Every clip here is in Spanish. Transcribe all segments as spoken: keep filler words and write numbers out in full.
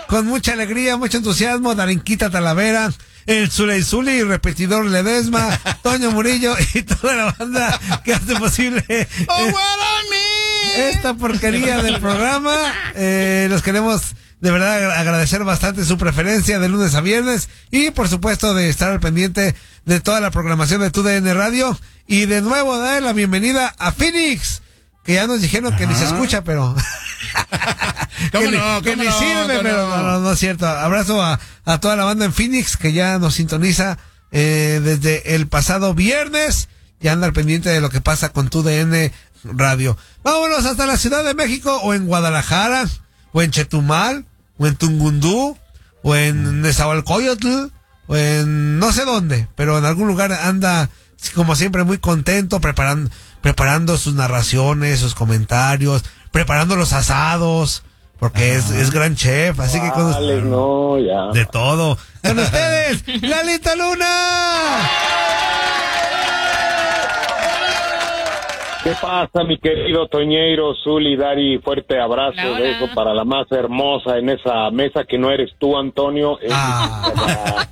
con mucha alegría, mucho entusiasmo, Darinquita Talavera, el Zuley Zuli, repetidor Ledesma, Toño Murillo y toda la banda que hace posible oh, eh, esta porquería del programa. Eh, los queremos de verdad agradecer bastante su preferencia de lunes a viernes y por supuesto de estar al pendiente de toda la programación de T U D N Radio y de nuevo dar la bienvenida a Phoenix, que ya nos dijeron que Ajá. ni se escucha, pero ¿Cómo que, no, ni, que cómo ni no, sirve, cómo pero no? no, no, no es cierto. Abrazo a, a toda la banda en Phoenix que ya nos sintoniza eh, desde el pasado viernes y anda al pendiente de lo que pasa con T U D N Radio. Vámonos hasta la Ciudad de México o en Guadalajara o en Chetumal o en Tungundú o en Nezahualcóyotl o en no sé dónde, pero en algún lugar anda como siempre muy contento preparando preparando sus narraciones, sus comentarios, preparando los asados, porque es, es gran chef, así vale, que con no, ya. de todo. Con ustedes, Lalito Luna. ¿Qué pasa, mi querido Toñeiro, Zuli, Dari? Fuerte abrazo, Hola, hola. beso para la más hermosa en esa mesa que no eres tú, Antonio. Es Ah.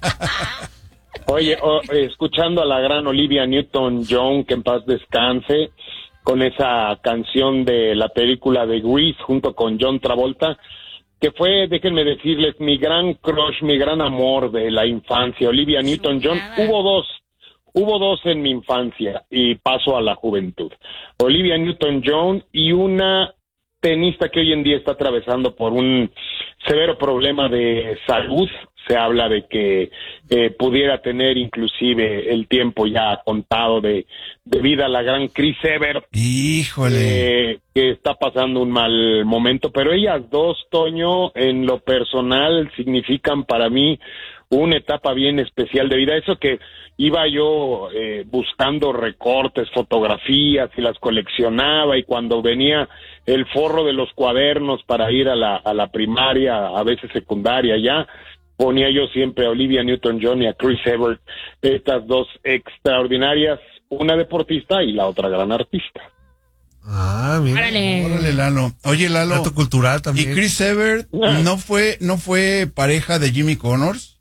Oye, o, escuchando a la gran Olivia Newton-John, que en paz descanse, con esa canción de la película de Grease junto con John Travolta, que fue, déjenme decirles, mi gran crush, mi gran amor de la infancia. Olivia Newton-John, hubo dos, hubo dos en mi infancia y paso a la juventud. Olivia Newton-John y una tenista que hoy en día está atravesando por un severo problema de salud. Se habla de que eh, pudiera tener inclusive el tiempo ya contado de, de vida a la gran Chris Evert. Híjole. Eh, que está pasando un mal momento, pero ellas dos, Toño, en lo personal significan para mí una etapa bien especial de vida. Eso que iba yo eh, buscando recortes, fotografías y las coleccionaba, y cuando venía el forro de los cuadernos para ir a la, a la primaria, a veces secundaria ya, ponía yo siempre a Olivia Newton-John y a Chris Evert, estas dos extraordinarias, una deportista y la otra gran artista. Ah, mira. Órale. Órale, Lalo. Oye, Lalo. Dato cultural también. ¿Y Chris Evert no fue, no fue pareja de Jimmy Connors?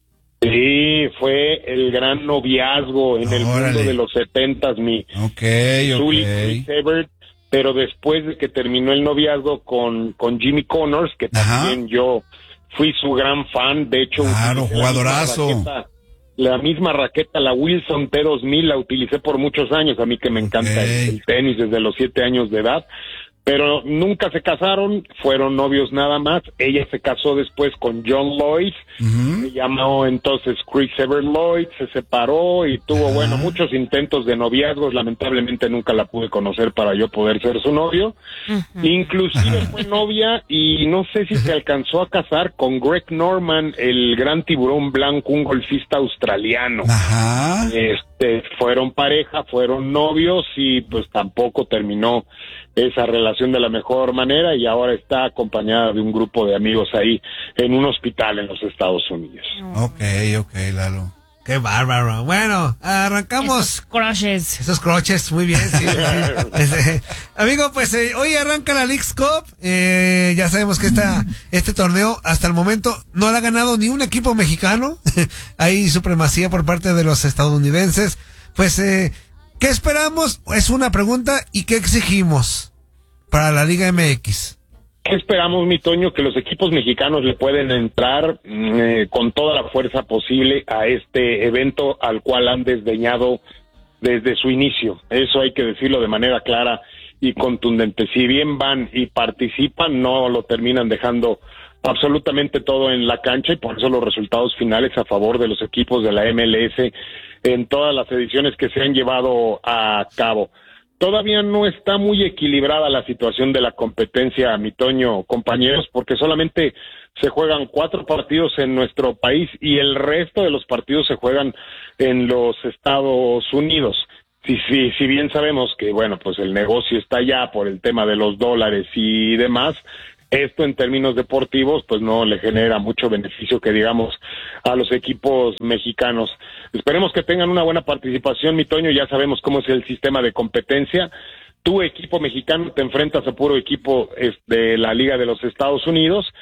Sí, fue el gran noviazgo en el Órale. mundo de los setentas, mi Ok, Zuli, ok. Chris Evert, pero después de que terminó el noviazgo con, con Jimmy Connors, que Ajá. también yo fui su gran fan, de hecho, Claro, utilicé la jugadorazo. misma raqueta, la misma raqueta, la Wilson T dos mil, la utilicé por muchos años, a mí que me encanta Ok. el, el tenis desde los siete años de edad, pero nunca se casaron, fueron novios nada más. Ella se casó después con John Lloyd, Ujú. se llamó entonces Chris Evert Lloyd, se separó y tuvo, Ah. bueno, muchos intentos de noviazgos. Lamentablemente nunca la pude conocer para yo poder ser su novio. Inclusive fue novia y no sé si se alcanzó a casar con Greg Norman, el gran tiburón blanco, un golfista australiano. Ajá. Este, fueron pareja, fueron novios y pues tampoco terminó esa relación de la mejor manera, y ahora está acompañada de un grupo de amigos ahí en un hospital en los Estados Unidos. Ok, ok, Lalo. Qué bárbaro. Bueno, arrancamos. Esos crushes. Esos croches, muy bien, sí. Este, amigo, pues eh, hoy arranca la Leagues Cup. Eh, ya sabemos que esta, este torneo hasta el momento no lo ha ganado ni un equipo mexicano. Hay supremacía por parte de los estadounidenses. Pues, eh, ¿qué esperamos? Es una pregunta. ¿Y qué exigimos para la Liga M X? ¿Qué esperamos, mi Toño? Que los equipos mexicanos le pueden entrar eh, con toda la fuerza posible a este evento al cual han desdeñado desde su inicio. Eso hay que decirlo de manera clara y contundente. Si bien van y participan, no lo terminan dejando absolutamente todo en la cancha, y por eso los resultados finales a favor de los equipos de la M L S en todas las ediciones que se han llevado a cabo. Todavía no está muy equilibrada la situación de la competencia, mi Toño, compañeros, porque solamente se juegan cuatro partidos en nuestro país y el resto de los partidos se juegan en los Estados Unidos. Si, si, si bien sabemos que, bueno, pues el negocio está allá por el tema de los dólares y demás, esto en términos deportivos pues no le genera mucho beneficio, que digamos, a los equipos mexicanos. Esperemos que tengan una buena participación, mi Toño. Ya sabemos cómo es el sistema de competencia. Tu equipo mexicano te enfrentas a puro equipo de la Liga de los Estados Unidos,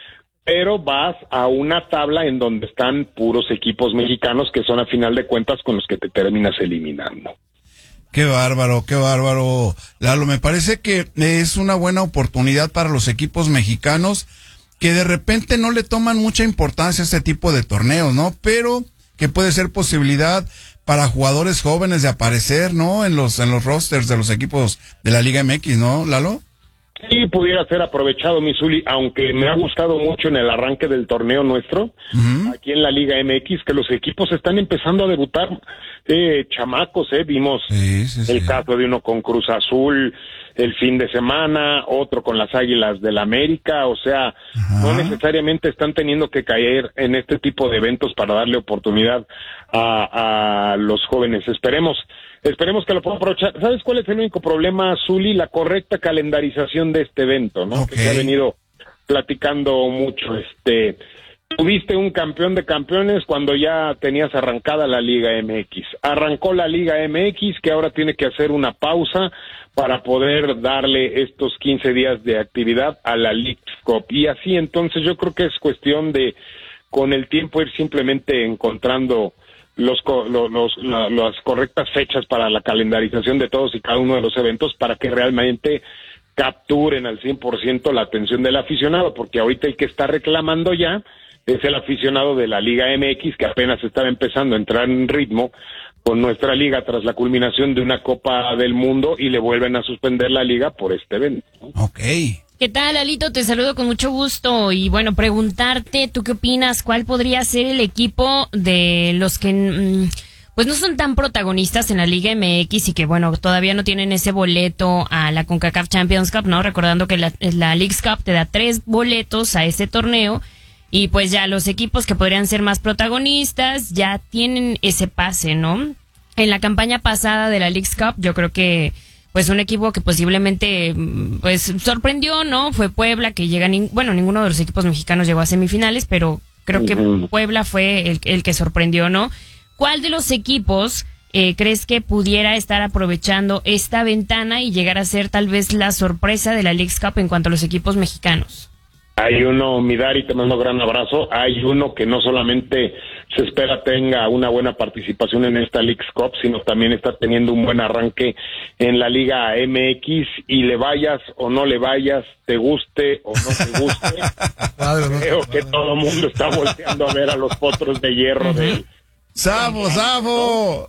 pero vas a una tabla en donde están puros equipos mexicanos que son a final de cuentas con los que te terminas eliminando. Qué bárbaro, qué bárbaro, Lalo. Me parece que es una buena oportunidad para los equipos mexicanos que de repente no le toman mucha importancia a este tipo de torneos, ¿no? Pero que puede ser posibilidad para jugadores jóvenes de aparecer, ¿no? En los en los rosters de los equipos de la Liga M X, ¿no, Lalo? Sí, pudiera ser aprovechado, Misuli, aunque me ha gustado mucho en el arranque del torneo nuestro, uh-huh. aquí en la Liga M X, que los equipos están empezando a debutar eh, chamacos, eh, vimos sí, sí, el sí. caso de uno con Cruz Azul el fin de semana, otro con las Águilas del América, o sea, uh-huh. no necesariamente están teniendo que caer en este tipo de eventos para darle oportunidad a, a los jóvenes. Esperemos Esperemos que lo puedan aprovechar. ¿Sabes cuál es el único problema, Zuli? La correcta calendarización de este evento, ¿no? Okay. Que se ha venido platicando mucho. Este, tuviste un campeón de campeones cuando ya tenías arrancada la Liga M X. Arrancó la Liga M X, que ahora tiene que hacer una pausa para poder darle estos quince días de actividad a la Leagues Cup. Y así, entonces, yo creo que es cuestión de, con el tiempo, ir simplemente encontrando Los, los, los, las correctas fechas para la calendarización de todos y cada uno de los eventos para que realmente capturen al cien por ciento la atención del aficionado, porque ahorita el que está reclamando ya es el aficionado de la Liga M X, que apenas estaba empezando a entrar en ritmo con nuestra liga tras la culminación de una Copa del Mundo y le vuelven a suspender la liga por este evento. Ok. ¿Qué tal, Lalito? Te saludo con mucho gusto y bueno, preguntarte, ¿tú qué opinas? ¿Cuál podría ser el equipo de los que mmm, pues no son tan protagonistas en la Liga M X y que bueno, todavía no tienen ese boleto a la CONCACAF Champions Cup, ¿no? Recordando que la, la Leagues Cup te da tres boletos a ese torneo y pues ya los equipos que podrían ser más protagonistas ya tienen ese pase, ¿no? En la campaña pasada de la Leagues Cup yo creo que pues un equipo que posiblemente pues sorprendió, ¿no? Fue Puebla, que llega, ni, bueno, ninguno de los equipos mexicanos llegó a semifinales, pero creo que Puebla fue el, el que sorprendió, ¿no? ¿Cuál de los equipos eh, crees que pudiera estar aprovechando esta ventana y llegar a ser tal vez la sorpresa de la Leagues Cup en cuanto a los equipos mexicanos? Hay uno, Midari, te mando un gran abrazo, hay uno que no solamente se espera tenga una buena participación en esta Leagues Cup, sino también está teniendo un buen arranque en la Liga M X, y le vayas o no le vayas, te guste o no te guste, creo que todo el mundo está volteando a ver a los Potros de Hierro del ¡Sabo, Sabo!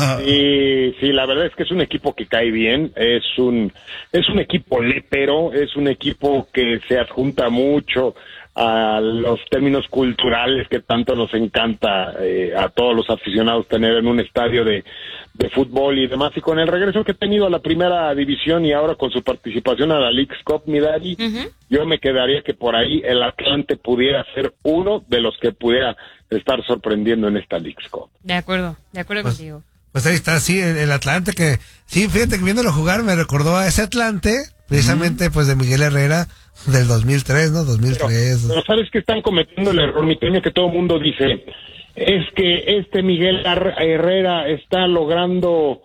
Sí, sí, la verdad es que es un equipo que cae bien, es un es un equipo lepero, es un equipo que se adjunta mucho a los términos culturales que tanto nos encanta eh, a todos los aficionados tener en un estadio de, de fútbol y demás, y con el regreso que ha tenido a la primera división y ahora con su participación a la Leagues Cup, mi Daddy, uh-huh. yo me quedaría que por ahí el Atlante pudiera ser uno de los que pudiera estar sorprendiendo en esta Leagues Cup. De acuerdo, de acuerdo pues, contigo. Pues ahí está, sí, el, el Atlante que, sí, fíjate que viéndolo jugar me recordó a ese Atlante, precisamente, uh-huh. pues de Miguel Herrera, del dos mil tres, ¿no? dos mil tres. Pero, pero sabes que están cometiendo el error, mi Toño, que todo el mundo dice, es que este Miguel Herrera está logrando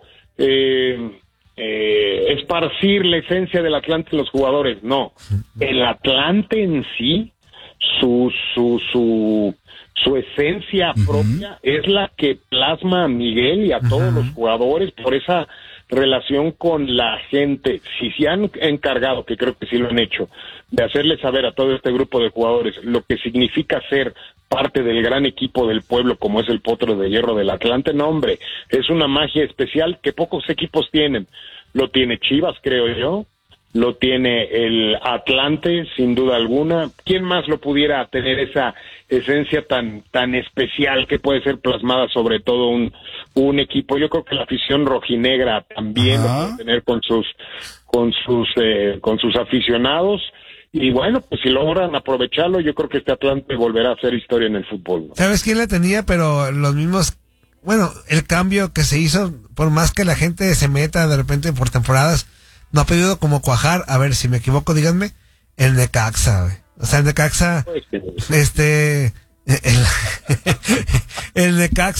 eh, eh, esparcir la esencia del Atlante en los jugadores. No, el Atlante en sí, su, su, su, su esencia uh-huh. propia es la que plasma a Miguel y a uh-huh. todos los jugadores por esa relación con la gente. Si se han encargado, que creo que sí lo han hecho, de hacerle saber a todo este grupo de jugadores lo que significa ser parte del gran equipo del pueblo como es el Potro de Hierro del Atlante, no hombre, es una magia especial que pocos equipos tienen. Lo tiene Chivas, creo yo, lo tiene el Atlante, sin duda alguna. ¿Quién más lo pudiera tener esa esencia tan tan especial que puede ser plasmada sobre todo un un equipo? Yo creo que la afición rojinegra también Ajá. lo puede tener con sus con sus eh, con sus aficionados. Y bueno, pues si logran aprovecharlo, yo creo que este Atlante volverá a hacer historia en el fútbol, ¿no? ¿Sabes quién la tenía? Pero los mismos, bueno, el cambio que se hizo, por más que la gente se meta de repente por temporadas, no ha pedido como cuajar. A ver, si me equivoco, díganme. El Necaxa, güey. O sea, el Necaxa, este, el, el Necaxa